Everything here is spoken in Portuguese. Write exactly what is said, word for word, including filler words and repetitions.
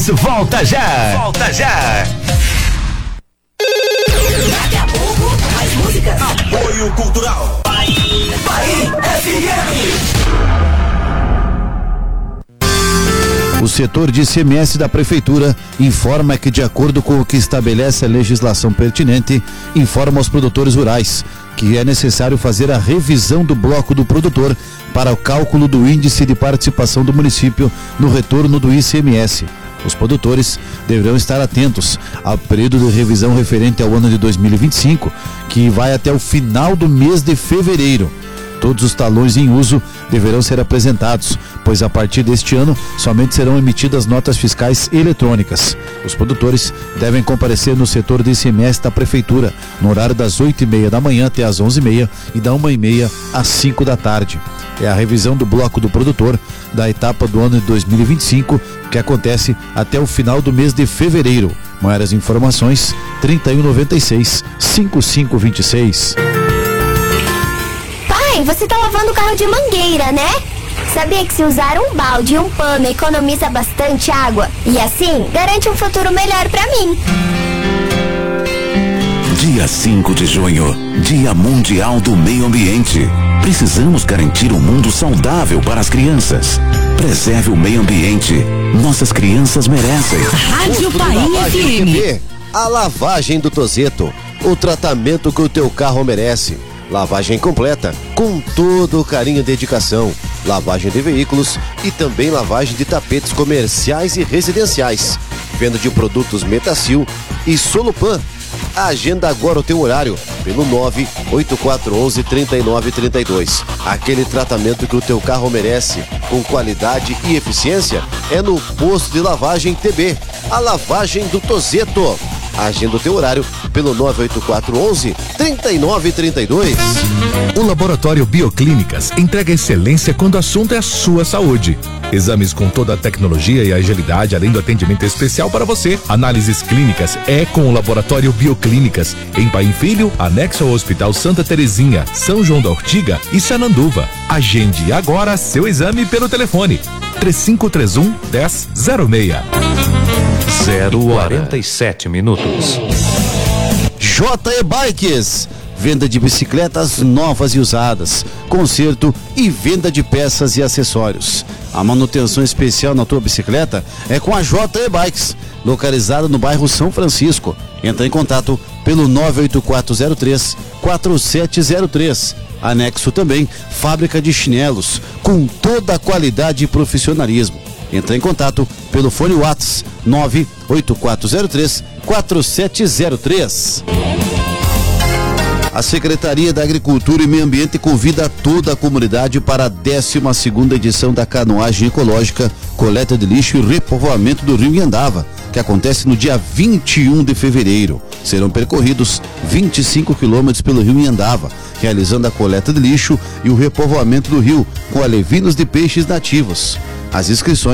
Volta já! Volta já! Daqui a pouco, mais músicas. Apoio Cultural. Bahia, Bahia F M. O setor de I C M S da Prefeitura informa que, de acordo com o que estabelece a legislação pertinente, informa aos produtores rurais que é necessário fazer a revisão do bloco do produtor para o cálculo do índice de participação do município no retorno do I C M S. Os produtores deverão estar atentos ao período de revisão referente ao ano de dois mil e vinte e cinco, que vai até o final do mês de fevereiro. Todos os talões em uso deverão ser apresentados, pois a partir deste ano somente serão emitidas notas fiscais eletrônicas. Os produtores devem comparecer no setor de I C M S da Prefeitura, no horário das oito e meia da manhã até as onze e meia e da uma e meia às cinco da tarde. É a revisão do bloco do produtor da etapa do ano de dois mil e vinte e cinco, que acontece até o final do mês de fevereiro. Maiores informações, trinta e um noventa e seis, cinquenta e cinco vinte e seis. Pai, você tá lavando o carro de mangueira, né? Sabia que se usar um balde e um pano economiza bastante água? E assim, garante um futuro melhor pra mim. Dia cinco de junho, Dia Mundial do Meio Ambiente. Precisamos garantir um mundo saudável para as crianças. Preserve o meio ambiente. Nossas crianças merecem. Rádio Bahia F M. A lavagem do Tozeto. O tratamento que o teu carro merece. Lavagem completa, com todo o carinho e dedicação. Lavagem de veículos e também lavagem de tapetes comerciais e residenciais. Venda de produtos Metacil e Solupan. Agenda agora o teu horário pelo nove oito quatro um um, três nove três dois. Aquele tratamento que o teu carro merece, com qualidade e eficiência, é no Posto de Lavagem T B, a lavagem do Tozeto. Agenda o teu horário pelo nove oito quatro um um, três nove três dois. O Laboratório Bioclínicas entrega excelência quando o assunto é a sua saúde. Exames com toda a tecnologia e agilidade, além do atendimento especial para você. Análises clínicas é com o Laboratório Bioclínicas, em Paim Filho, anexo ao Hospital Santa Terezinha, São João da Ortiga e Sananduva. Agende agora seu exame pelo telefone três cinco três um, dez zero seis. zero quarenta e sete minutos. J E Bikes, venda de bicicletas novas e usadas, conserto e venda de peças e acessórios. A manutenção especial na tua bicicleta é com a J E Bikes, localizada no bairro São Francisco. Entra em contato pelo nove oito quatro zero três, quatro sete zero três. Anexo também fábrica de chinelos, com toda a qualidade e profissionalismo. Entra em contato pelo fone WhatsApp nove oito quatro zero três, quatro sete zero três. A Secretaria da Agricultura e Meio Ambiente convida toda a comunidade para a décima segunda edição da Canoagem Ecológica, Coleta de Lixo e Repovoamento do Rio Iandava, que acontece no dia vinte e um de fevereiro. Serão percorridos vinte e cinco quilômetros pelo Rio Iandava, realizando a coleta de lixo e o repovoamento do rio com alevinos de peixes nativos. As inscrições